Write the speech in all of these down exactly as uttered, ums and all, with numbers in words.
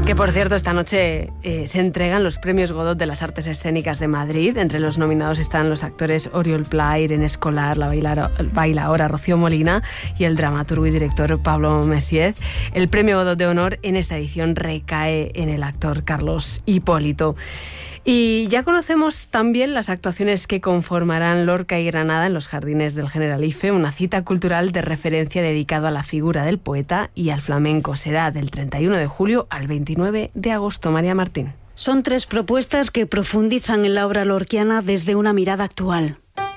Que por cierto, esta noche eh, se entregan los premios Godot de las Artes Escénicas de Madrid. Entre los nominados están los actores Oriol Pla, Irene Escolar, la bailaora Rocío Molina y el dramaturgo y director Pablo Messiez. El premio Godot de honor en esta edición recae en el actor Carlos Hipólito. Y ya conocemos también las actuaciones que conformarán Lorca y Granada en los Jardines del Generalife, una cita cultural de referencia dedicado a la figura del poeta y al flamenco. Será del treinta y uno de julio al veintinueve de agosto. María Martín. Son tres propuestas que profundizan en la obra lorquiana desde una mirada actual.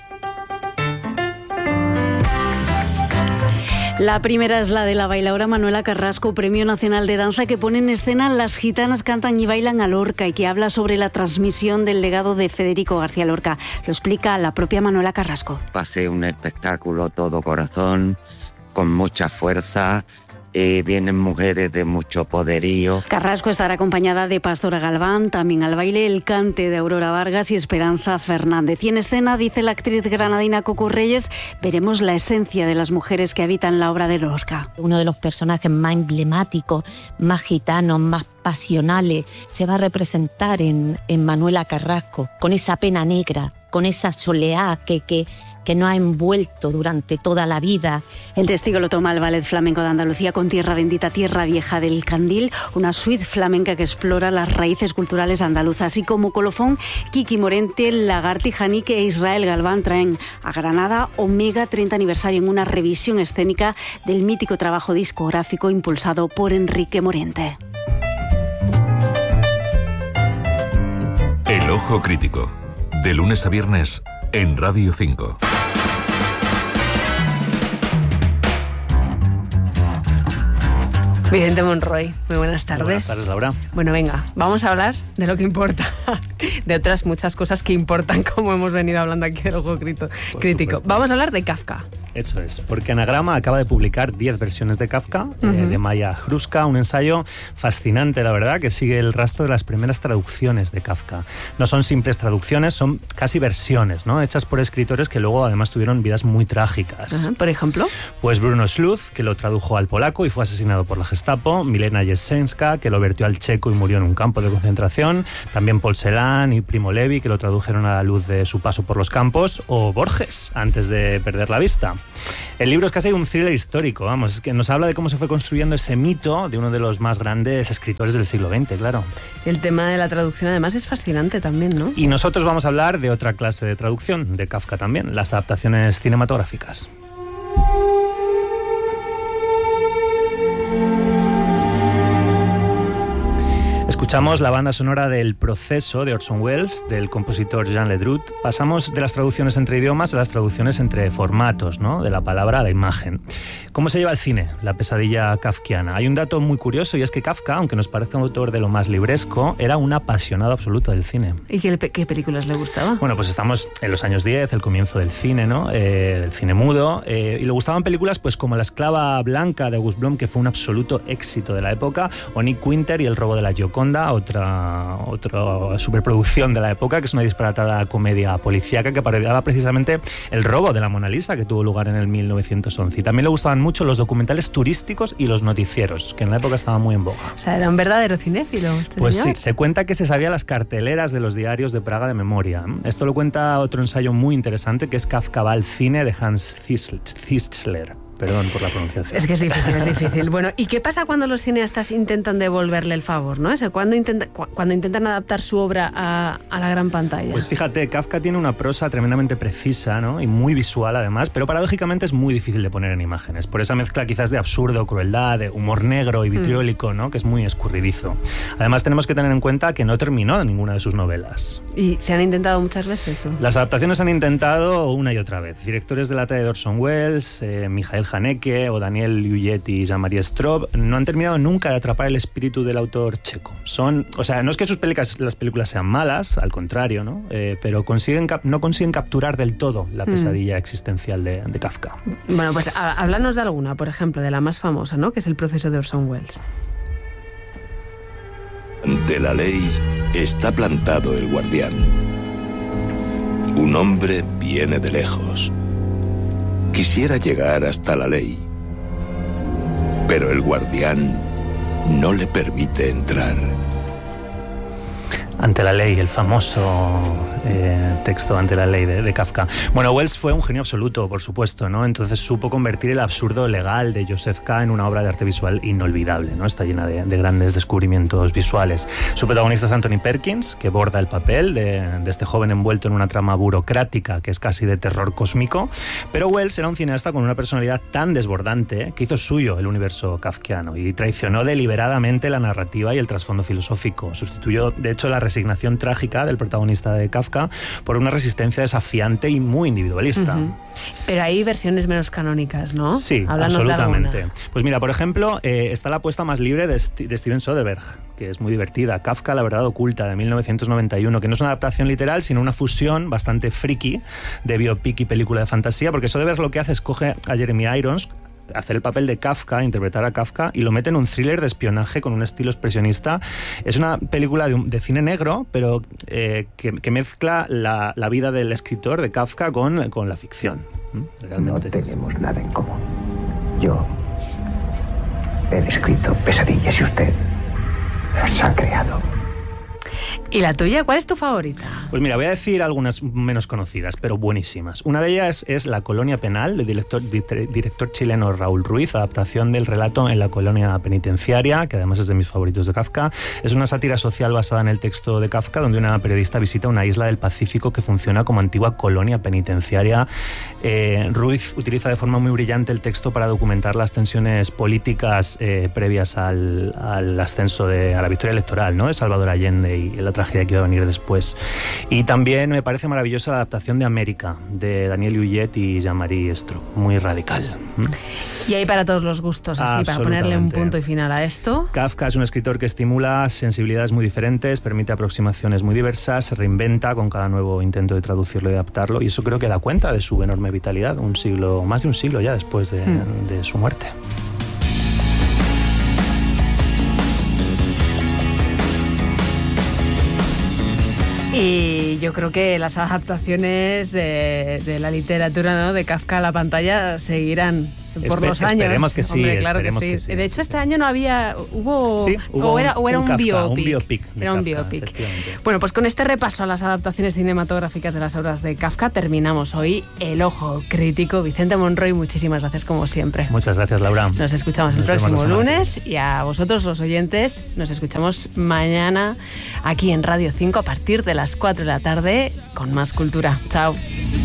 La primera es la de la bailaora Manuela Carrasco, Premio Nacional de Danza, que pone en escena Las gitanas cantan y bailan a Lorca y que habla sobre la transmisión del legado de Federico García Lorca. Lo explica la propia Manuela Carrasco. Pasé un espectáculo todo corazón, con mucha fuerza. Eh, vienen mujeres de mucho poderío. Carrasco estará acompañada de Pastora Galván, también al baile el cante de Aurora Vargas y Esperanza Fernández. Y en escena, dice la actriz granadina Coco Reyes, veremos la esencia de las mujeres que habitan la obra de Lorca. Uno de los personajes más emblemáticos, más gitanos, más pasionales, se va a representar en, en Manuela Carrasco, con esa pena negra, con esa soleá que... que que nos ha envuelto durante toda la vida. El testigo lo toma el Ballet Flamenco de Andalucía con Tierra Bendita, Tierra Vieja del Candil, una suite flamenca que explora las raíces culturales andaluzas. Y como colofón, Kiki Morente, Lagarti Janique e Israel Galván traen a Granada Omega treinta aniversario en una revisión escénica del mítico trabajo discográfico impulsado por Enrique Morente. El Ojo Crítico, de lunes a viernes en Radio cinco. Vicente Monroy, muy buenas tardes. Muy buenas tardes, Laura. Bueno, venga, vamos a hablar de lo que importa, de otras muchas cosas que importan, como hemos venido hablando aquí del Ojo Crítico. Vamos a hablar de Kafka. Eso es, porque Anagrama acaba de publicar diez versiones de Kafka, uh-huh. eh, de Maya Hruska, un ensayo fascinante, la verdad, que sigue el rastro de las primeras traducciones de Kafka. No son simples traducciones, son casi versiones, ¿no? Hechas por escritores que luego además tuvieron vidas muy trágicas. Uh-huh. ¿Por ejemplo? Pues Bruno Sluz, que lo tradujo al polaco y fue asesinado por la Gestapo, Milena Jesenska, que lo vertió al checo y murió en un campo de concentración, también Paul Celan y Primo Levi, que lo tradujeron a la luz de su paso por los campos, o Borges, antes de perder la vista. El libro es casi un thriller histórico, vamos, es que nos habla de cómo se fue construyendo ese mito de uno de los más grandes escritores del siglo veinte, claro. El tema de la traducción además es fascinante también, ¿no? Y nosotros vamos a hablar de otra clase de traducción, de Kafka también, las adaptaciones cinematográficas. Escuchamos la banda sonora del Proceso de Orson Welles, del compositor Jean Ledrut. Pasamos de las traducciones entre idiomas a las traducciones entre formatos, ¿no? De la palabra a la imagen. ¿Cómo se lleva el cine la pesadilla kafkiana? Hay un dato muy curioso y es que Kafka, aunque nos parezca un autor de lo más libresco, era un apasionado absoluto del cine. ¿Y qué, qué películas le gustaba? Bueno, pues estamos en los años diez, el comienzo del cine, ¿no? Eh, el cine mudo. Eh, y le gustaban películas pues como La esclava blanca de August Blom, que fue un absoluto éxito de la época, o Nick Winter y El robo de la Gioconda, otra, otra superproducción de la época, que es una disparatada comedia policíaca que parodiaba precisamente el robo de la Mona Lisa, que tuvo lugar en el mil novecientos once. Y también le gustaban mucho los documentales turísticos y los noticieros, que en la época estaban muy en boga. O sea, era un verdadero cinéfilo este Pues señor. Sí, se cuenta que se sabía las carteleras de los diarios de Praga de memoria. Esto lo cuenta otro ensayo muy interesante, que es Kafka va al cine, de Hans Zisler. Perdón por la pronunciación. Es que es difícil, es difícil. Bueno, ¿y qué pasa cuando los cineastas intentan devolverle el favor, ¿no? O sea, cuando, intenta, cuando intentan adaptar su obra a, a la gran pantalla. Pues fíjate, Kafka tiene una prosa tremendamente precisa, ¿no? Y muy visual además, pero paradójicamente es muy difícil de poner en imágenes, por esa mezcla quizás de absurdo, crueldad, de humor negro y vitriólico, ¿no? Que es muy escurridizo. Además tenemos que tener en cuenta que no terminó ninguna de sus novelas. ¿Y se han intentado muchas veces? ¿O? Las adaptaciones se han intentado una y otra vez. Directores de la talla de Orson Welles, eh, Michael Haneke o Daniel Juliet y Jean-Marie Straub no han terminado nunca de atrapar el espíritu del autor checo. Son, o sea, no es que sus películas, las películas sean malas, al contrario, ¿no? Eh, pero consiguen, no consiguen capturar del todo la pesadilla mm. existencial de, de Kafka. Bueno, pues háblanos de alguna, por ejemplo, de la más famosa, ¿no? Que es El proceso de Orson Welles. Ante la ley está plantado el guardián. Un hombre viene de lejos. Quisiera llegar hasta la ley, pero el guardián no le permite entrar. Ante la ley, el famoso eh, texto Ante la ley de, de Kafka. Bueno, Wells fue un genio absoluto, por supuesto, ¿no? Entonces supo convertir el absurdo legal de Joseph K. en una obra de arte visual inolvidable, ¿no? Está llena de, de grandes descubrimientos visuales. Su protagonista es Anthony Perkins, que borda el papel de, de este joven envuelto en una trama burocrática que es casi de terror cósmico. Pero Wells era un cineasta con una personalidad tan desbordante que hizo suyo el universo kafkiano y traicionó deliberadamente la narrativa y el trasfondo filosófico. Sustituyó, de hecho, la resignación trágica del protagonista de Kafka por una resistencia desafiante y muy individualista. Uh-huh. Pero hay versiones menos canónicas, ¿no? Sí, Háblanos absolutamente. Pues mira, por ejemplo, eh, está la apuesta más libre de, St- de Steven Soderbergh, que es muy divertida. Kafka, la verdad oculta, de mil novecientos noventa y uno, que no es una adaptación literal, sino una fusión bastante friki de biopic y película de fantasía, porque Soderbergh lo que hace es coge a Jeremy Irons, hacer el papel de Kafka, interpretar a Kafka, y lo mete en un thriller de espionaje con un estilo expresionista. Es una película de, un, de cine negro, pero eh, que, que mezcla la, la vida del escritor, de Kafka, con, con la ficción. Realmente no tenemos nada en común. Yo he descrito pesadillas y usted las ha creado. ¿Y la tuya? ¿Cuál es tu favorita? Pues mira, voy a decir algunas menos conocidas, pero buenísimas. Una de ellas es La colonia penal, del director, director chileno Raúl Ruiz, adaptación del relato En la colonia penitenciaria, que además es de mis favoritos de Kafka. Es una sátira social basada en el texto de Kafka, donde una periodista visita una isla del Pacífico que funciona como antigua colonia penitenciaria. Eh, Ruiz utiliza de forma muy brillante el texto para documentar las tensiones políticas eh, previas al, al ascenso de, a la victoria electoral, ¿no?, de Salvador Allende y la tragedia que iba a venir después. Y también me parece maravillosa la adaptación de América, de Daniel Huyet y Jean-Marie Estro, muy radical. Y hay para todos los gustos, así, para ponerle un punto y final a esto. Kafka es un escritor que estimula sensibilidades muy diferentes, permite aproximaciones muy diversas, se reinventa con cada nuevo intento de traducirlo y adaptarlo, y eso creo que da cuenta de su enorme vitalidad, un siglo, más de un siglo ya después de, mm. de su muerte. Y yo creo que las adaptaciones de, de la literatura, ¿no?, de Kafka a la pantalla seguirán por Espe- los años. Esperemos que sí. Hombre, claro que sí. que sí. De hecho, sí, este sí. año no había... Hubo... Sí, hubo o era, o era un, un, Kafka, biopic. un biopic. Era un Kafka, biopic. Bueno, pues con este repaso a las adaptaciones cinematográficas de las obras de Kafka terminamos hoy El Ojo Crítico. Vicente Monroy, muchísimas gracias como siempre. Muchas gracias, Laura. Nos escuchamos nos el próximo lunes y a vosotros los oyentes nos escuchamos mañana aquí en Radio cinco a partir de las cuatro de la tarde con más cultura. Chao.